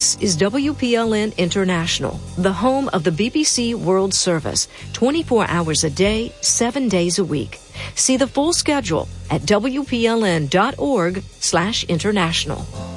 This is WPLN International, the home of the BBC World Service, 24 hours a day, 7 days a week. See the full schedule at WPLN.org/international.